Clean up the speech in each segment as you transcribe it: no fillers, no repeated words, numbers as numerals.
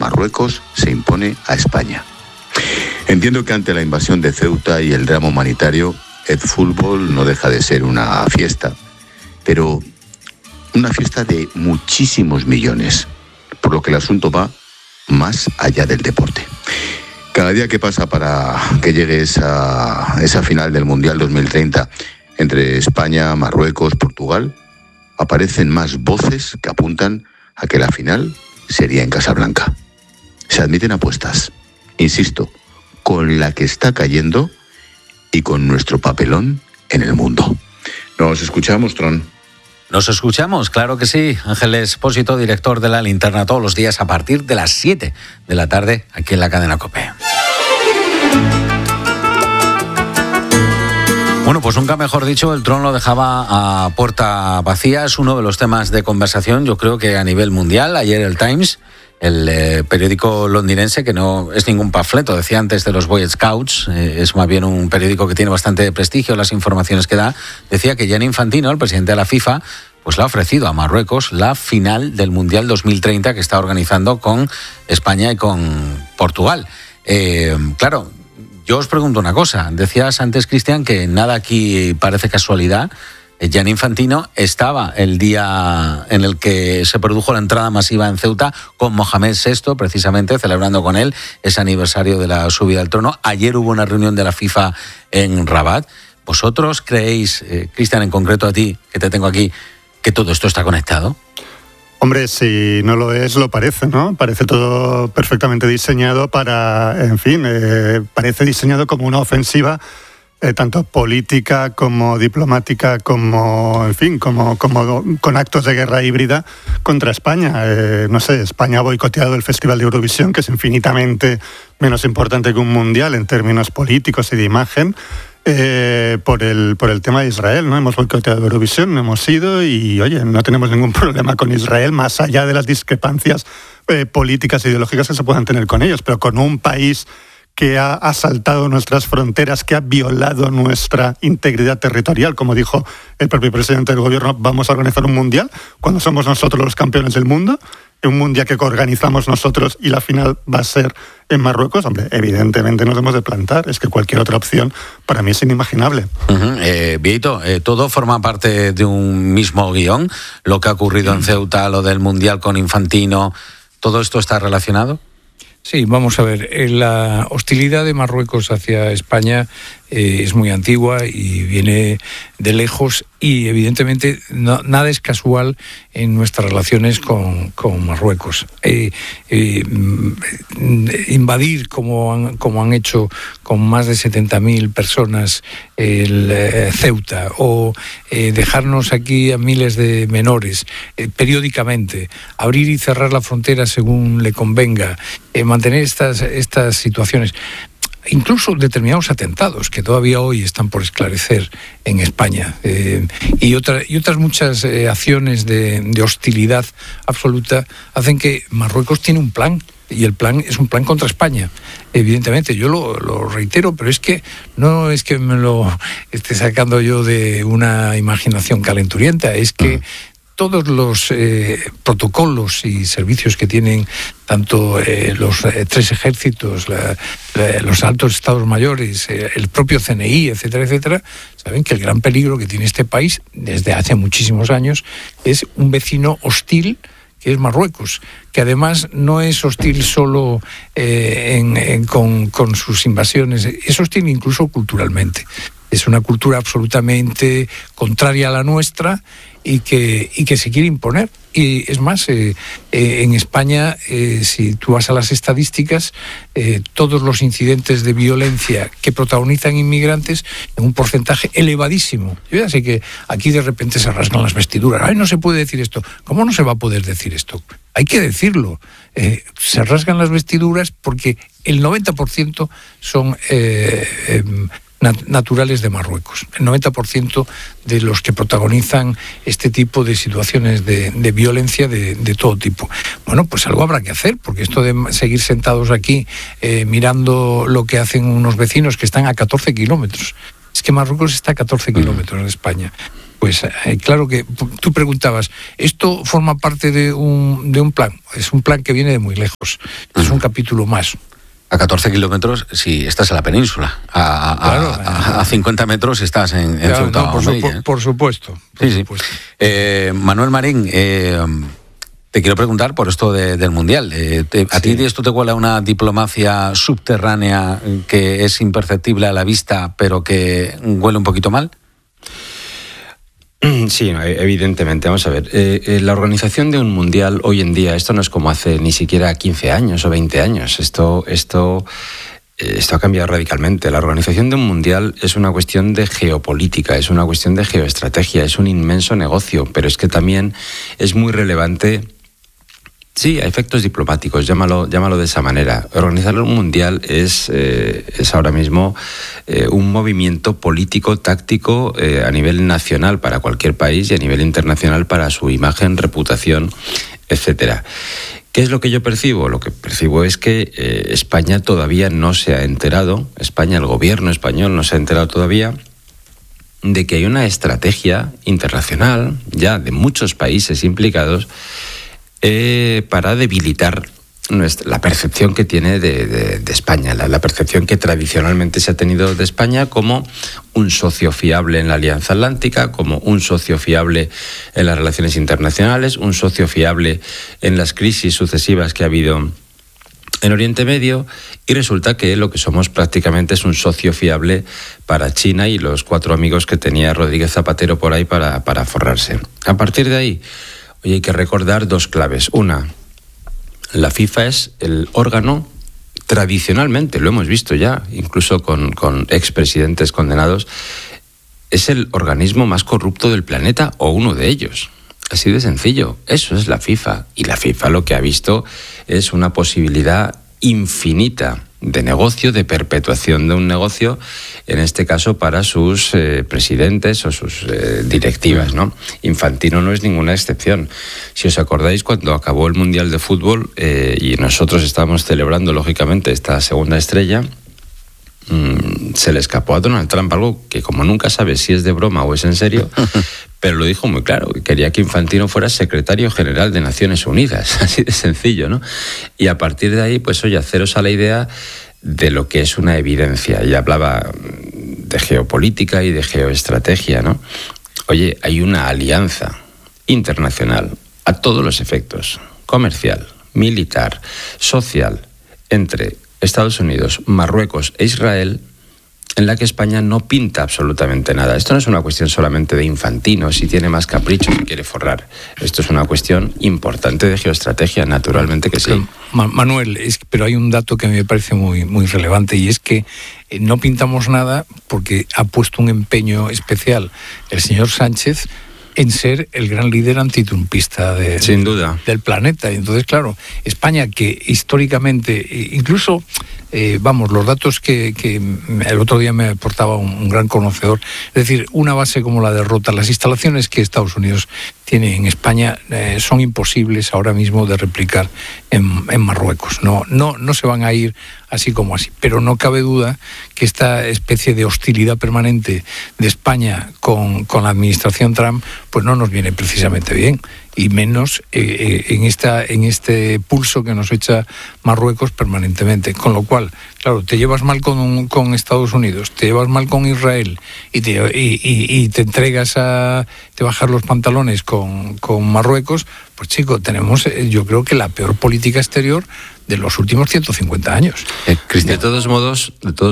Marruecos se impone a España. Entiendo que ante la invasión de Ceuta y el drama humanitario, el fútbol no deja de ser una fiesta, pero una fiesta de muchísimos millones, por lo que el asunto va más allá del deporte. Cada día que pasa para que llegue esa final del Mundial 2030 entre España, Marruecos, Portugal, aparecen más voces que apuntan a que la final sería en Casablanca. Se admiten apuestas, insisto, con la que está cayendo y con nuestro papelón en el mundo. Nos escuchamos, Tron. Nos escuchamos, claro que sí. Ángel Expósito, director de La Linterna, todos los días a partir de las 7 de la tarde, aquí en la cadena COPE. Bueno, pues nunca mejor dicho, el Tron lo dejaba a puerta vacía. Es uno de los temas de conversación, yo creo que a nivel mundial. Ayer el Times, el periódico londinense, que no es ningún panfleto, decía antes, de los Boy Scouts, es más bien un periódico que tiene bastante prestigio, las informaciones que da, decía que Gianni Infantino, el presidente de la FIFA, pues le ha ofrecido a Marruecos la final del Mundial 2030 que está organizando con España y con Portugal. Claro, yo os pregunto una cosa. Decías antes, Cristian, que nada aquí parece casualidad. Gianni Infantino estaba el día en el que se produjo la entrada masiva en Ceuta con Mohamed VI, precisamente, celebrando con él ese aniversario de la subida al trono. Ayer hubo una reunión de la FIFA en Rabat. ¿Vosotros creéis, Cristian, en concreto a ti, que te tengo aquí, que todo esto está conectado? Hombre, si no lo es, lo parece, ¿no? Parece todo perfectamente diseñado para, en fin, parece diseñado como una ofensiva tanto política como diplomática, como, en fin, como con actos de guerra híbrida contra España. No sé, España ha boicoteado el Festival de Eurovisión, que es infinitamente menos importante que un mundial en términos políticos y de imagen. Por el tema de Israel, ¿no? Hemos boicoteado Eurovisión, no hemos ido y, oye, no tenemos ningún problema con Israel, más allá de las discrepancias políticas e ideológicas que se puedan tener con ellos, pero con un país que ha asaltado nuestras fronteras, que ha violado nuestra integridad territorial, como dijo el propio presidente del gobierno, vamos a organizar un mundial cuando somos nosotros los campeones del mundo, un mundial que organizamos nosotros y la final va a ser en Marruecos. Hombre, evidentemente nos hemos de plantar, es que cualquier otra opción para mí es inimaginable. Vieito, todo forma parte de un mismo guión, lo que ha ocurrido en Ceuta, lo del mundial con Infantino, ¿todo esto está relacionado? Sí, vamos a ver, la hostilidad de Marruecos hacia España es muy antigua y viene de lejos y evidentemente nada es casual en nuestras relaciones con Marruecos. Invadir como han hecho con más de 70.000 personas el Ceuta o dejarnos aquí a miles de menores periódicamente, abrir y cerrar la frontera según le convenga, mantener estas situaciones. Incluso determinados atentados que todavía hoy están por esclarecer en España y otras muchas acciones de hostilidad absoluta hacen que Marruecos tiene un plan y el plan es un plan contra España. Evidentemente, yo lo reitero, pero es que no es que me lo esté sacando yo de una imaginación calenturienta, es que todos los protocolos y servicios que tienen tanto los tres ejércitos, los altos estados mayores, el propio CNI, etcétera, etcétera, saben que el gran peligro que tiene este país desde hace muchísimos años es un vecino hostil, que es Marruecos, que además no es hostil solo con sus invasiones, es hostil incluso culturalmente. Es una cultura absolutamente contraria a la nuestra y que se quiere imponer. Y es más, en España, si tú vas a las estadísticas, todos los incidentes de violencia que protagonizan inmigrantes en un porcentaje elevadísimo. Yo ya sé que aquí de repente se rasgan las vestiduras. ¡Ay, no se puede decir esto! ¿Cómo no se va a poder decir esto? Hay que decirlo. Se rasgan las vestiduras porque el 90% son naturales de Marruecos. El 90% de los que protagonizan este tipo de situaciones de violencia de todo tipo. Bueno, pues algo habrá que hacer, porque esto de seguir sentados aquí mirando lo que hacen unos vecinos que están a 14 kilómetros. Es que Marruecos está a 14 kilómetros de España. Pues claro que tú preguntabas, ¿esto forma parte de un plan? Es un plan que viene de muy lejos, es un capítulo más. A 14 kilómetros, sí, estás en la península. A 50 metros estás en Ceuta. No, por supuesto. Sí. Manuel Marín, te quiero preguntar por esto del Mundial. ¿A ti esto te huele a una diplomacia subterránea que es imperceptible a la vista, pero que huele un poquito mal? Sí, evidentemente. Vamos a ver, la organización de un mundial hoy en día, esto no es como hace ni siquiera 15 años o 20 años. Esto ha cambiado radicalmente. La organización de un mundial es una cuestión de geopolítica, es una cuestión de geoestrategia, es un inmenso negocio, pero es que también es muy relevante. Sí, a efectos diplomáticos, llámalo de esa manera. Organizar un mundial es ahora mismo un movimiento político, táctico a nivel nacional para cualquier país y a nivel internacional para su imagen, reputación, etcétera. ¿Qué es lo que yo percibo? Lo que percibo es que España todavía no se ha enterado, el gobierno español no se ha enterado todavía de que hay una estrategia internacional ya de muchos países implicados para debilitar la percepción que tiene de España, la percepción que tradicionalmente se ha tenido de España como un socio fiable en la Alianza Atlántica, como un socio fiable en las relaciones internacionales, un socio fiable en las crisis sucesivas que ha habido en Oriente Medio, y resulta que lo que somos prácticamente es un socio fiable para China y los 4 amigos que tenía Rodríguez Zapatero por ahí para forrarse. A partir de ahí, hoy hay que recordar 2 claves. Una, la FIFA es el órgano, tradicionalmente, lo hemos visto ya, incluso con expresidentes condenados, es el organismo más corrupto del planeta, o uno de ellos. Así de sencillo. Eso es la FIFA. Y la FIFA lo que ha visto es una posibilidad infinita de negocio, de perpetuación de un negocio, en este caso para sus presidentes o sus directivas, ¿no? Infantino no es ninguna excepción. Si os acordáis, cuando acabó el Mundial de Fútbol y nosotros estábamos celebrando, lógicamente, esta segunda estrella, se le escapó a Donald Trump algo que, como nunca sabe si es de broma o es en serio, pero lo dijo muy claro, que quería que Infantino fuera secretario general de Naciones Unidas, así de sencillo, ¿no? Y a partir de ahí, pues oye, haceros a la idea de lo que es una evidencia. Y hablaba de geopolítica y de geoestrategia, ¿no? Oye, hay una alianza internacional a todos los efectos, comercial, militar, social, entre Estados Unidos, Marruecos e Israel, en la que España no pinta absolutamente nada. Esto no es una cuestión solamente de Infantino, si tiene más capricho y quiere forrar. Esto es una cuestión importante de geoestrategia, naturalmente que sí. Manuel, pero hay un dato que a mí me parece muy, muy relevante, y es que no pintamos nada porque ha puesto un empeño especial el señor Sánchez en ser el gran líder antitrumpista sin duda, del planeta. Y entonces, claro, España, que históricamente, incluso, los datos que el otro día me aportaba un gran conocedor, es decir, una base como la de Rota, las instalaciones que Estados Unidos tiene en España son imposibles ahora mismo de replicar en Marruecos. No se van a ir así como así. Pero no cabe duda que esta especie de hostilidad permanente de España con la administración Trump pues no nos viene precisamente bien, y menos en este pulso que nos echa Marruecos permanentemente. Con lo cual, claro, te llevas mal con Estados Unidos, te llevas mal con Israel y te entregas te bajas los pantalones con Marruecos, pues chico, tenemos yo creo que la peor política exterior de los últimos 150 años. De todos modos,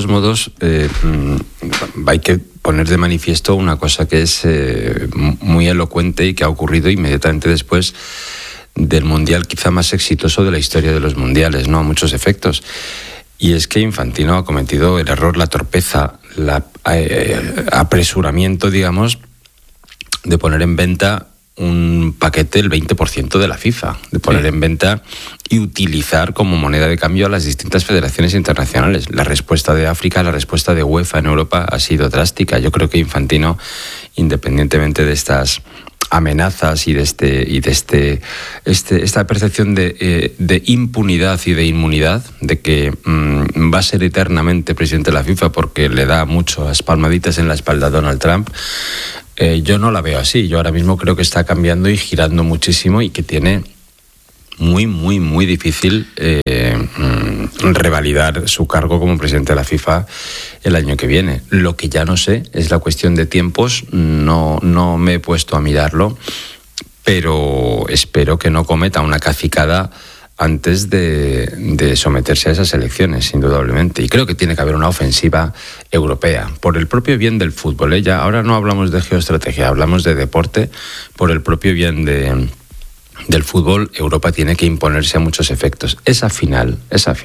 hay que poner de manifiesto una cosa que es muy elocuente y que ha ocurrido inmediatamente después del mundial quizá más exitoso de la historia de los mundiales, ¿no? A muchos efectos. Y es que Infantino ha cometido el error, la torpeza, el apresuramiento, digamos, de poner en venta un paquete del 20% de la FIFA, de poner en venta y utilizar como moneda de cambio a las distintas federaciones internacionales. La respuesta de África, la respuesta de UEFA en Europa ha sido drástica. Yo creo que Infantino, independientemente de estas amenazas y de esta percepción de impunidad y de inmunidad, de que va a ser eternamente presidente de la FIFA porque le da muchas palmaditas en la espalda a Donald Trump, Yo no la veo así. Yo ahora mismo creo que está cambiando y girando muchísimo y que tiene muy difícil revalidar su cargo como presidente de la FIFA el año que viene. Lo que ya no sé es la cuestión de tiempos. No me he puesto a mirarlo, pero espero que no cometa una cacicada antes de someterse a esas elecciones, indudablemente. Y creo que tiene que haber una ofensiva europea, por el propio bien del fútbol. Ya ahora no hablamos de geoestrategia, hablamos de deporte. Por el propio bien del fútbol, Europa tiene que imponerse a muchos efectos. Esa final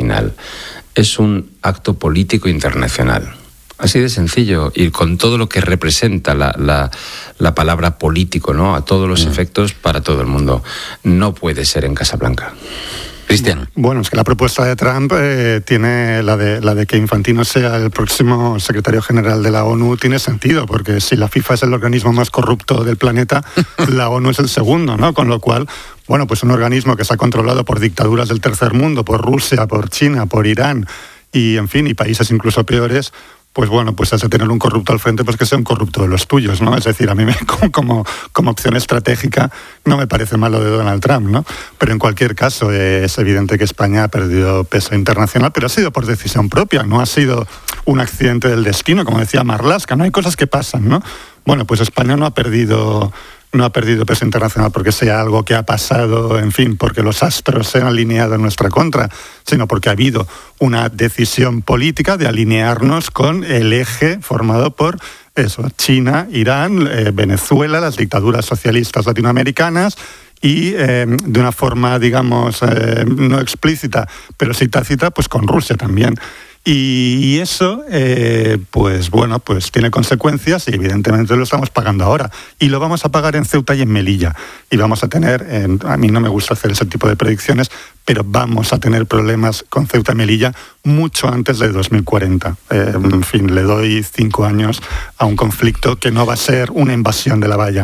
es un acto político internacional. Así de sencillo, y con todo lo que representa la palabra político, ¿no? A todos los efectos para todo el mundo. No puede ser en Casablanca. Cristian. Bueno, es que la propuesta de Trump tiene la de que Infantino sea el próximo secretario general de la ONU, tiene sentido, porque si la FIFA es el organismo más corrupto del planeta, la ONU es el segundo, ¿no? Con lo cual, bueno, pues un organismo que se ha controlado por dictaduras del tercer mundo, por Rusia, por China, por Irán y, en fin, y países incluso peores, pues bueno, pues has de tener un corrupto al frente, pues que sea un corrupto de los tuyos, ¿no? Es decir, a mí como opción estratégica no me parece mal lo de Donald Trump, ¿no? Pero en cualquier caso es evidente que España ha perdido peso internacional, pero ha sido por decisión propia, no ha sido un accidente del destino, como decía Marlaska, ¿no? Hay cosas que pasan, ¿no? Bueno, pues España no ha perdido peso internacional porque sea algo que ha pasado, en fin, porque los astros se han alineado en nuestra contra, sino porque ha habido una decisión política de alinearnos con el eje formado por eso, China, Irán, Venezuela, las dictaduras socialistas latinoamericanas y de una forma, digamos, no explícita, pero sí tácita, pues con Rusia también. Y eso, pues bueno, pues tiene consecuencias y evidentemente lo estamos pagando ahora. Y lo vamos a pagar en Ceuta y en Melilla. Y vamos a tener, a mí no me gusta hacer ese tipo de predicciones, pero vamos a tener problemas con Ceuta y Melilla mucho antes de 2040. En fin, le doy 5 años a un conflicto que no va a ser una invasión de la valla.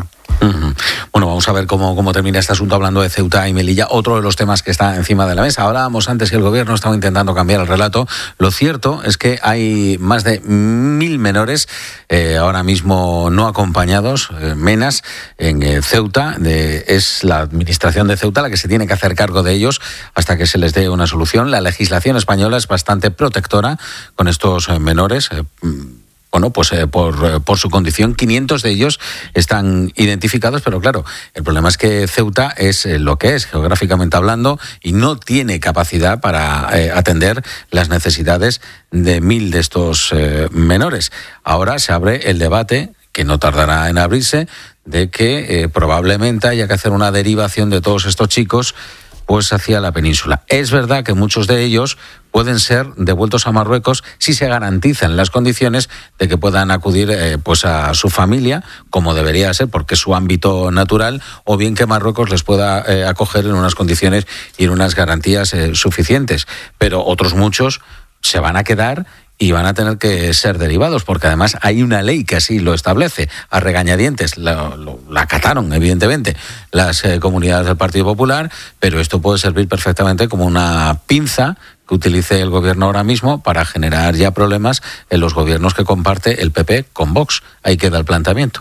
Bueno, vamos a ver cómo termina este asunto hablando de Ceuta y Melilla, otro de los temas que está encima de la mesa. Hablábamos antes que el gobierno estaba intentando cambiar el relato. Lo cierto es que hay más de 1.000 menores ahora mismo no acompañados, menas, en Ceuta. Es la administración de Ceuta la que se tiene que hacer cargo de ellos hasta que se les dé una solución. La legislación española es bastante protectora con estos menores. Bueno, pues por su condición, 500 de ellos están identificados, pero claro, el problema es que Ceuta es lo que es, geográficamente hablando, y no tiene capacidad para atender las necesidades de 1.000 de estos menores. Ahora se abre el debate, que no tardará en abrirse, de que probablemente haya que hacer una derivación de todos estos chicos pues hacia la península. Es verdad que muchos de ellos pueden ser devueltos a Marruecos si se garantizan las condiciones de que puedan acudir pues a su familia, como debería ser, porque es su ámbito natural, o bien que Marruecos les pueda acoger en unas condiciones y en unas garantías suficientes. Pero otros muchos se van a quedar y van a tener que ser derivados, porque además hay una ley que así lo establece, a regañadientes. La acataron, evidentemente, las comunidades del Partido Popular, pero esto puede servir perfectamente como una pinza que utilice el gobierno ahora mismo para generar ya problemas en los gobiernos que comparte el PP con Vox. Ahí queda el planteamiento.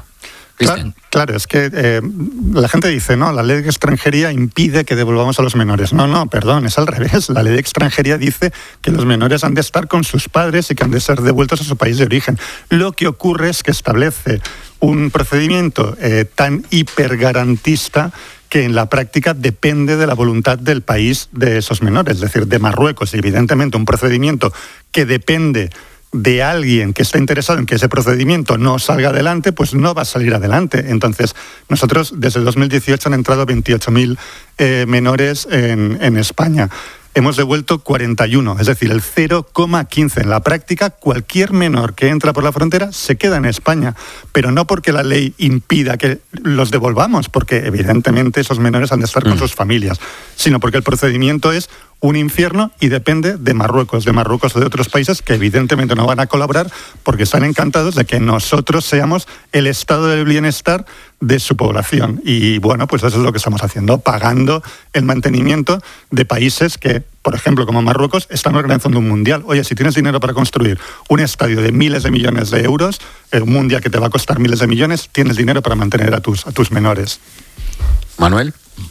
Claro, es que la gente dice, no, la ley de extranjería impide que devolvamos a los menores. No, perdón, es al revés. La ley de extranjería dice que los menores han de estar con sus padres y que han de ser devueltos a su país de origen. Lo que ocurre es que establece un procedimiento tan hipergarantista que en la práctica depende de la voluntad del país de esos menores, es decir, de Marruecos. Y evidentemente un procedimiento que depende de alguien que está interesado en que ese procedimiento no salga adelante, pues no va a salir adelante. Entonces, nosotros desde el 2018 han entrado 28.000 menores en España. Hemos devuelto 41, es decir, el 0,15. En la práctica, cualquier menor que entra por la frontera se queda en España, pero no porque la ley impida que los devolvamos, porque evidentemente esos menores han de estar con sus familias, sino porque el procedimiento es un infierno y depende de Marruecos o de otros países que evidentemente no van a colaborar porque están encantados de que nosotros seamos el estado del bienestar de su población. Y bueno, pues eso es lo que estamos haciendo, pagando el mantenimiento de países que, por ejemplo, como Marruecos, están organizando un mundial. Oye, si tienes dinero para construir un estadio de miles de millones de euros, un mundial que te va a costar miles de millones, tienes dinero para mantener a tus menores. Manuel.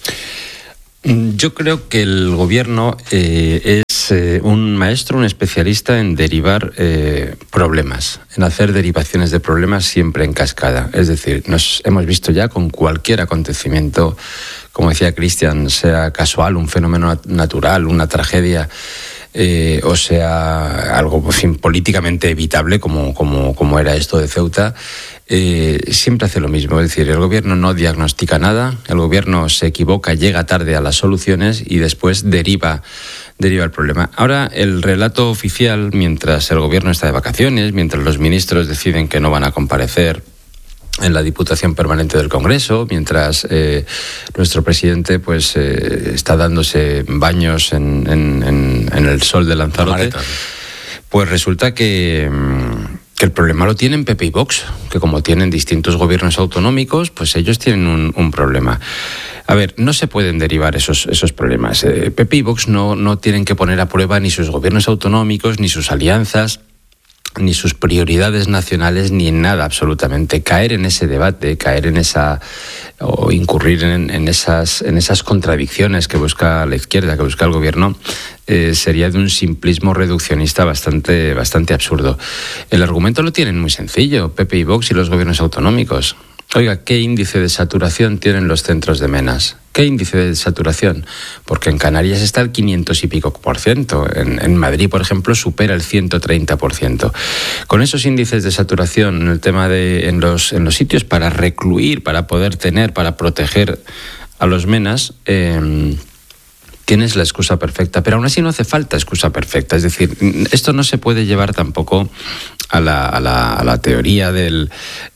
Yo creo que el gobierno es un maestro, un especialista en derivar problemas, en hacer derivaciones de problemas siempre en cascada. Es decir, nos hemos visto ya con cualquier acontecimiento, como decía Cristian, sea casual, un fenómeno natural, una tragedia, o sea algo, en fin, políticamente evitable, como era esto de Ceuta. Siempre hace lo mismo, es decir, el gobierno no diagnostica nada, el gobierno se equivoca, llega tarde a las soluciones y después deriva el problema. Ahora, el relato oficial, mientras el gobierno está de vacaciones, mientras los ministros deciden que no van a comparecer en la Diputación Permanente del Congreso, mientras nuestro presidente pues está dándose baños en el sol de Lanzarote, pues resulta que el problema lo tienen PP y Vox, que como tienen distintos gobiernos autonómicos, pues ellos tienen un problema. A ver, no se pueden derivar esos problemas. PP y Vox no tienen que poner a prueba ni sus gobiernos autonómicos, ni sus alianzas, ni sus prioridades nacionales, ni en nada absolutamente. Caer en ese debate, o incurrir en esas contradicciones que busca la izquierda, que busca el gobierno, sería de un simplismo reduccionista bastante absurdo. El argumento lo tienen muy sencillo, PP y Vox y los gobiernos autonómicos. Oiga, ¿qué índice de saturación tienen los centros de menas? ¿Qué índice de saturación? Porque en Canarias está el 500 y pico %. En Madrid, por ejemplo, supera el 130%. Con esos índices de saturación en el tema en los sitios para recluir, para poder tener, para proteger a los menas, tienes la excusa perfecta, pero aún así no hace falta excusa perfecta. Es decir, esto no se puede llevar tampoco a la teoría del...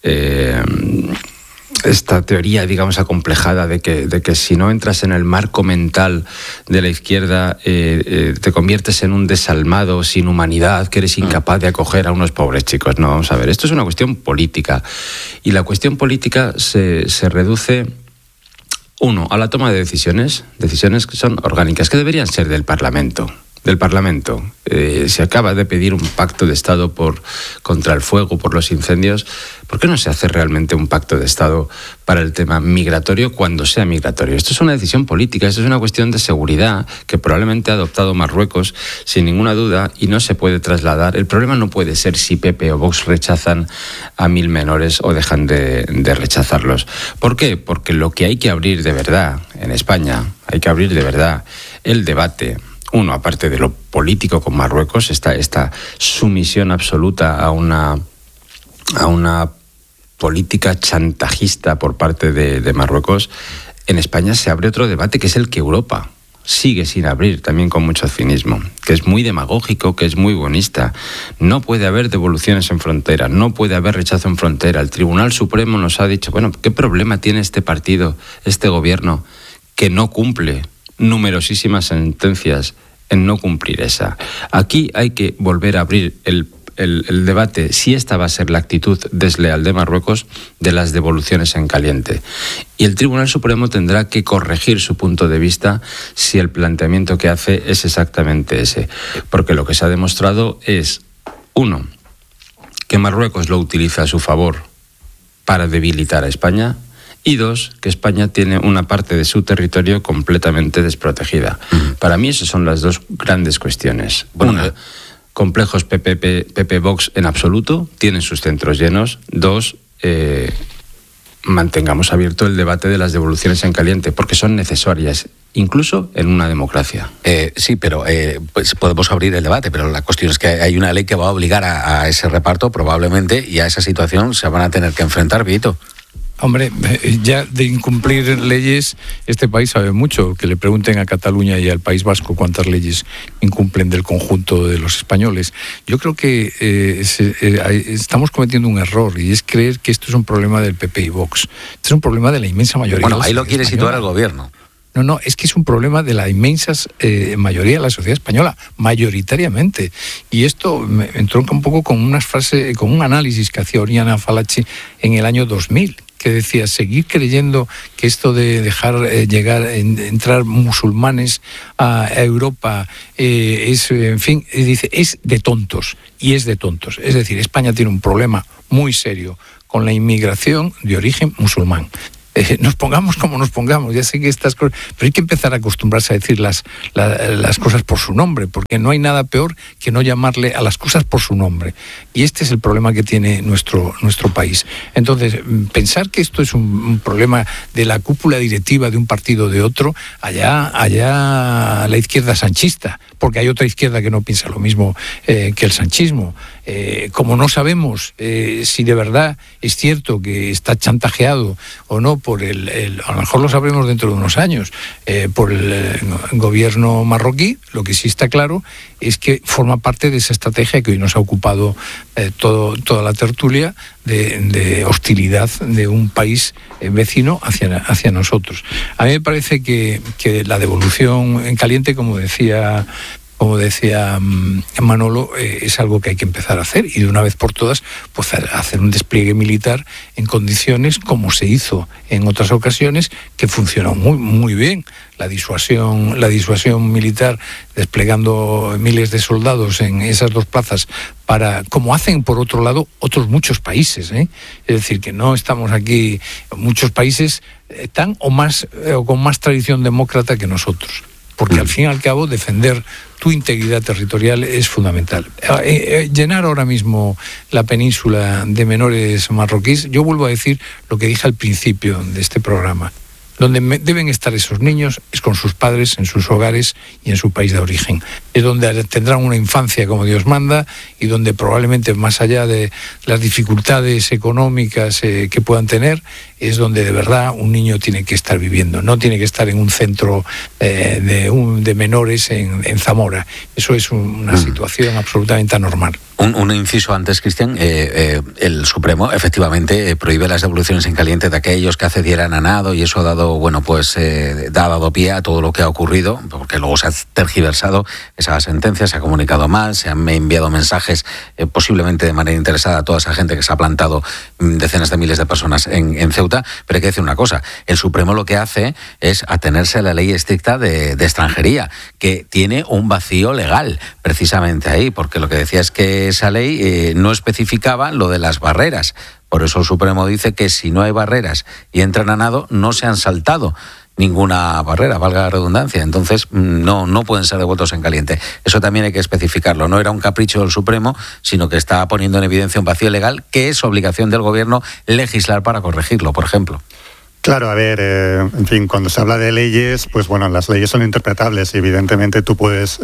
esta teoría, digamos, acomplejada de que si no entras en el marco mental de la izquierda te conviertes en un desalmado sin humanidad, que eres incapaz de acoger a unos pobres chicos. No, vamos a ver, esto es una cuestión política y la cuestión política se reduce, uno, a la toma de decisiones que son orgánicas, que deberían ser del Parlamento. Se acaba de pedir un pacto de Estado contra el fuego, por los incendios. ¿Por qué no se hace realmente un pacto de Estado para el tema migratorio cuando sea migratorio? Esto es una decisión política, esto es una cuestión de seguridad que probablemente ha adoptado Marruecos sin ninguna duda y no se puede trasladar. El problema no puede ser si PP o Vox rechazan a 1000 menores o dejan de rechazarlos. ¿Por qué? Porque lo que hay que abrir de verdad en España, hay que abrir de verdad el debate. Uno, aparte de lo político con Marruecos, esta sumisión absoluta a una política chantajista por parte de Marruecos. En España se abre otro debate, que es el que Europa sigue sin abrir, también con mucho cinismo, que es muy demagógico, que es muy buenista. No puede haber devoluciones en frontera, no puede haber rechazo en frontera. El Tribunal Supremo nos ha dicho, bueno, ¿qué problema tiene este partido, este gobierno, que no cumple numerosísimas sentencias en no cumplir esa? Aquí hay que volver a abrir el debate si esta va a ser la actitud desleal de Marruecos de las devoluciones en caliente. Y el Tribunal Supremo tendrá que corregir su punto de vista si el planteamiento que hace es exactamente ese. Porque lo que se ha demostrado es, uno, que Marruecos lo utiliza a su favor para debilitar a España, y dos, que España tiene una parte de su territorio completamente desprotegida. Para mí esas son las dos grandes cuestiones. Una, complejos PP-Vox en absoluto, tienen sus centros llenos. Dos, mantengamos abierto el debate de las devoluciones en caliente, porque son necesarias, incluso en una democracia. Sí, pero pues podemos abrir el debate, pero la cuestión es que hay una ley que va a obligar a ese reparto probablemente, y a esa situación se van a tener que enfrentar, Vito. Hombre, ya de incumplir leyes, este país sabe mucho. Que le pregunten a Cataluña y al País Vasco cuántas leyes incumplen del conjunto de los españoles. Yo creo que estamos cometiendo un error, y es creer que esto es un problema del PP y Vox. Este es un problema de la inmensa mayoría. Bueno, ahí lo quiere situar el gobierno. No, es que es un problema de la inmensa mayoría de la sociedad española, mayoritariamente. Y esto me entronca un poco con unas frases, con un análisis que hacía Oriana Fallaci en el año 2000, que decía, seguir creyendo que esto de dejar entrar musulmanes a Europa es, en fin, dice, es de tontos, y es de tontos. Es decir, España tiene un problema muy serio con la inmigración de origen musulmán. Nos pongamos como nos pongamos, ya sé que estas cosas, pero hay que empezar a acostumbrarse a decir las cosas por su nombre, porque no hay nada peor que no llamarle a las cosas por su nombre. Y este es el problema que tiene nuestro país. Entonces, pensar que esto es un problema de la cúpula directiva de un partido o de otro, allá la izquierda sanchista, porque hay otra izquierda que no piensa lo mismo que el sanchismo. Como no sabemos si de verdad es cierto que está chantajeado o no por a lo mejor lo sabremos dentro de unos años, por el gobierno marroquí, lo que sí está claro es que forma parte de esa estrategia que hoy nos ha ocupado toda la tertulia de hostilidad de un país vecino hacia nosotros. A mí me parece que la devolución en caliente, como decía Manolo, es algo que hay que empezar a hacer y de una vez por todas pues hacer un despliegue militar en condiciones como se hizo en otras ocasiones, que funcionó muy bien. La disuasión militar, desplegando miles de soldados en esas dos plazas, como hacen por otro lado otros muchos países, Es decir, que no estamos aquí, muchos países tan o con más tradición demócrata que nosotros. Porque al fin y al cabo defender tu integridad territorial es fundamental. Llenar ahora mismo la península de menores marroquíes, yo vuelvo a decir lo que dije al principio de este programa. Donde deben estar esos niños es con sus padres, en sus hogares y en su país de origen. Es donde tendrán una infancia como Dios manda y donde probablemente, más allá de las dificultades económicas que puedan tener, es donde de verdad un niño tiene que estar viviendo. No tiene que estar en un centro de menores en Zamora. Eso es una situación absolutamente anormal. Un inciso antes, Cristian. El Supremo efectivamente prohíbe las devoluciones en caliente de aquellos que accedieran a nado, y eso ha dado pie a todo lo que ha ocurrido, porque luego se ha tergiversado esa sentencia, se ha comunicado mal, se han enviado mensajes posiblemente de manera interesada a toda esa gente que se ha plantado, decenas de miles de personas en Ceuta. Pero hay que decir una cosa: el Supremo lo que hace es atenerse a la ley estricta de extranjería, que tiene un vacío legal precisamente ahí, porque lo que decía es que esa ley no especificaba lo de las barreras. Por eso el Supremo dice que si no hay barreras y entran a nado, no se han saltado ninguna barrera, valga la redundancia. Entonces no pueden ser devueltos en caliente. Eso también hay que especificarlo. No era un capricho del Supremo, sino que está poniendo en evidencia un vacío legal que es obligación del Gobierno legislar para corregirlo, por ejemplo. Claro, a ver, en fin, cuando se habla de leyes, pues bueno, las leyes son interpretables y evidentemente tú puedes,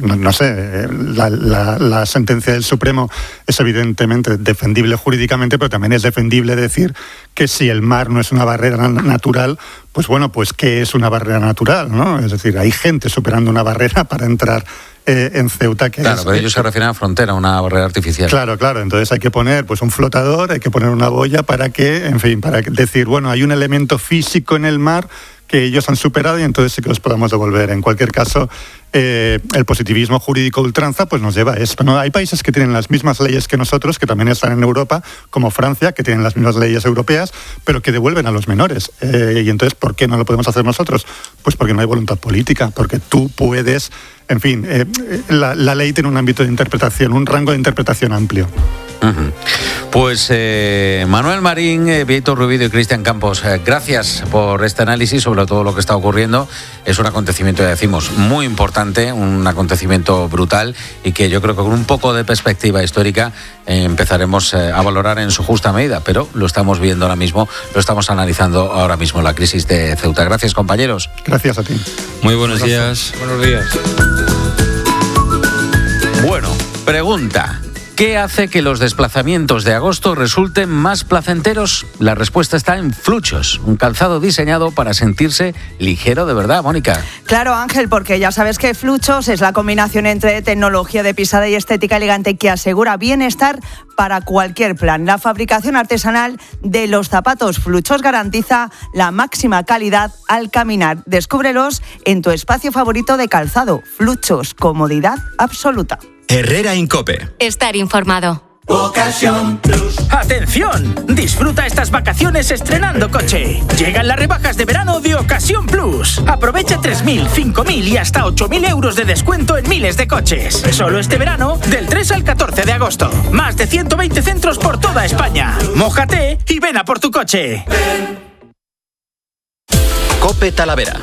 la sentencia del Supremo es evidentemente defendible jurídicamente, pero también es defendible decir que si el mar no es una barrera natural, pues bueno, pues ¿qué es una barrera natural, no? Es decir, hay gente superando una barrera para entrar en Ceuta, que claro, pero ellos se refieren a frontera, una barrera artificial. Claro, entonces hay que poner pues un flotador, hay que poner una boya para decir, bueno, hay un elemento físico en el mar que ellos han superado y entonces sí que los podamos devolver. En cualquier caso, el positivismo jurídico ultranza pues nos lleva a esto, ¿no? Hay países que tienen las mismas leyes que nosotros, que también están en Europa, como Francia, que tienen las mismas leyes europeas, pero que devuelven a los menores. Y entonces, ¿por qué no lo podemos hacer nosotros? Pues porque no hay voluntad política, porque tú puedes, en fin, la ley tiene un ámbito de interpretación, un rango de interpretación amplio. Uh-huh. Pues Manuel Marín, Víctor Rubido y Cristian Campos, gracias por este análisis sobre todo lo que está ocurriendo. Es un acontecimiento, ya decimos, muy importante, un acontecimiento brutal y que yo creo que con un poco de perspectiva histórica empezaremos a valorar en su justa medida, pero lo estamos viendo ahora mismo, lo estamos analizando ahora mismo, la crisis de Ceuta. Gracias, compañeros. Gracias a ti. Muy buenos días. Buenos días. Bueno, pregunta. ¿Qué hace que los desplazamientos de agosto resulten más placenteros? La respuesta está en Fluchos, un calzado diseñado para sentirse ligero de verdad, Mónica. Claro, Ángel, porque ya sabes que Fluchos es la combinación entre tecnología de pisada y estética elegante que asegura bienestar para cualquier plan. La fabricación artesanal de los zapatos Fluchos garantiza la máxima calidad al caminar. Descúbrelos en tu espacio favorito de calzado. Fluchos, comodidad absoluta. Herrera Incope. Estar informado. Ocasión Plus. ¡Atención! Disfruta estas vacaciones estrenando coche. Llegan las rebajas de verano de Ocasión Plus. Aprovecha 3.000, 5.000 y hasta 8.000 euros de descuento en miles de coches. Solo este verano, del 3 al 14 de agosto. Más de 120 centros por toda España. Mójate y ven a por tu coche. Cope Talavera.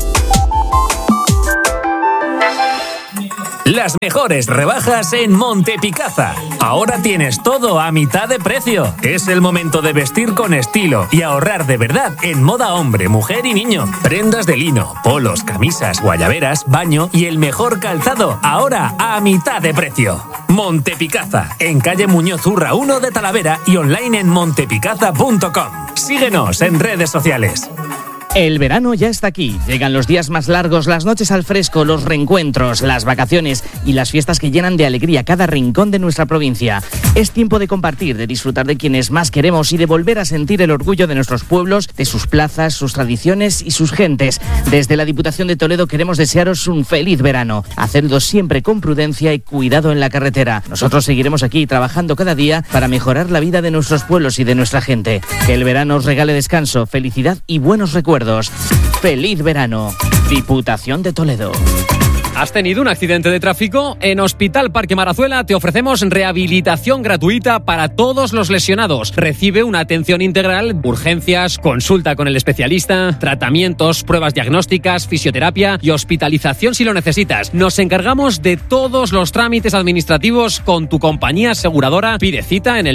Las mejores rebajas en Montepicasa. Ahora tienes todo a mitad de precio. Es el momento de vestir con estilo y ahorrar de verdad en moda hombre, mujer y niño. Prendas de lino, polos, camisas, guayaberas, baño y el mejor calzado, ahora a mitad de precio. Montepicasa, en calle Muñoz Urra 1 de Talavera y online en montepicaza.com. Síguenos en redes sociales. El verano ya está aquí. Llegan los días más largos, las noches al fresco, los reencuentros, las vacaciones y las fiestas que llenan de alegría cada rincón de nuestra provincia. Es tiempo de compartir, de disfrutar de quienes más queremos y de volver a sentir el orgullo de nuestros pueblos, de sus plazas, sus tradiciones y sus gentes. Desde la Diputación de Toledo queremos desearos un feliz verano. Hacedlo siempre con prudencia y cuidado en la carretera. Nosotros seguiremos aquí trabajando cada día para mejorar la vida de nuestros pueblos y de nuestra gente. Que el verano os regale descanso, felicidad y buenos recuerdos. ¡Feliz verano! Diputación de Toledo. ¿Has tenido un accidente de tráfico? En Hospital Parque Marazuela te ofrecemos rehabilitación gratuita para todos los lesionados. Recibe una atención integral, urgencias, consulta con el especialista, tratamientos, pruebas diagnósticas, fisioterapia y hospitalización si lo necesitas. Nos encargamos de todos los trámites administrativos con tu compañía aseguradora. Pide cita en el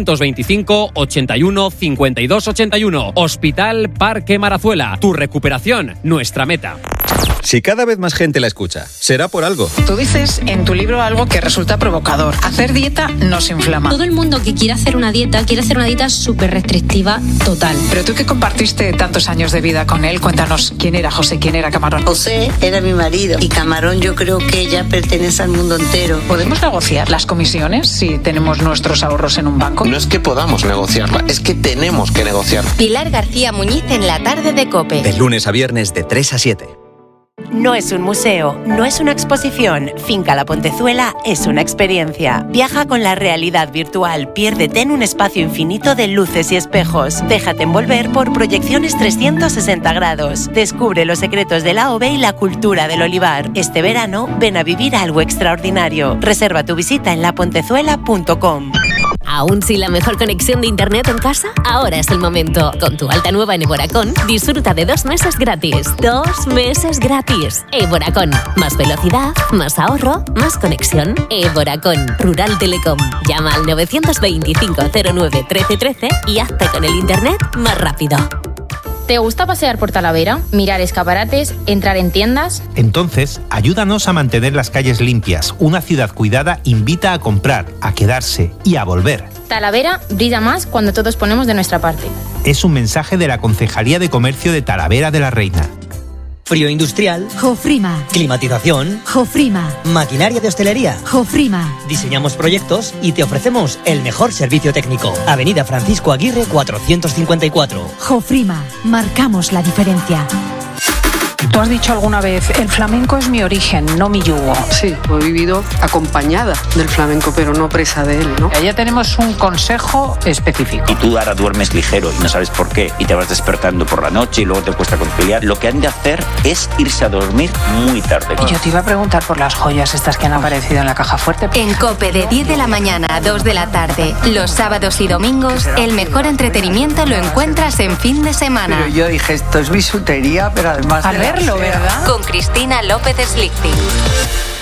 925 81 52 81. Hospital Parque Marazuela. Tu recuperación, nuestra meta. Si cada vez más gente la escucha, será por algo. Tú dices en tu libro algo que resulta provocador. Hacer dieta nos inflama. Todo el mundo que quiere hacer una dieta súper restrictiva total. Pero tú que compartiste tantos años de vida con él, cuéntanos quién era José, quién era Camarón. José era mi marido y Camarón yo creo que ya pertenece al mundo entero. ¿Podemos negociar las comisiones si tenemos nuestros ahorros en un banco? No es que podamos negociarla, es que tenemos que negociar. Pilar García Muñiz en la tarde de COPE. De lunes a viernes de 3 a 7. No es un museo, no es una exposición. Finca La Pontezuela es una experiencia. Viaja con la realidad virtual, piérdete en un espacio infinito de luces y espejos. Déjate envolver por proyecciones 360 grados. Descubre los secretos del AOV y la cultura del olivar. Este verano, ven a vivir algo extraordinario. Reserva tu visita en lapontezuela.com. ¿Aún sin la mejor conexión de internet en casa? Ahora es el momento. Con tu alta nueva en Evoracón, disfruta de 2 meses gratis. 2 meses gratis. Evoracón. Más velocidad, más ahorro, más conexión. Evoracón. Rural Telecom. Llama al 925 09 1313 y hazte con el internet más rápido. ¿Te gusta pasear por Talavera? ¿Mirar escaparates? ¿Entrar en tiendas? Entonces, ayúdanos a mantener las calles limpias. Una ciudad cuidada invita a comprar, a quedarse y a volver. Talavera brilla más cuando todos ponemos de nuestra parte. Es un mensaje de la Concejalía de Comercio de Talavera de la Reina. Frío industrial. Jofrima. Climatización. Jofrima. Maquinaria de hostelería. Jofrima. Diseñamos proyectos y te ofrecemos el mejor servicio técnico. Avenida Francisco Aguirre 454. Jofrima. Marcamos la diferencia. Tú has dicho alguna vez, el flamenco es mi origen, no mi yugo. Sí, he vivido acompañada del flamenco, pero no presa de él, ¿no? Ya tenemos un consejo específico. Y tú ahora duermes ligero y no sabes por qué, y te vas despertando por la noche y luego te cuesta conciliar. Lo que han de hacer es irse a dormir muy tarde. Y yo te iba a preguntar por las joyas estas que han aparecido en la caja fuerte. En COPE de 10 de la mañana a 2 de la tarde, los sábados y domingos, el mejor entretenimiento lo encuentras en fin de semana. Pero yo dije, esto es bisutería, pero además... A verlo, ¿verdad? Con Cristina López Slichting.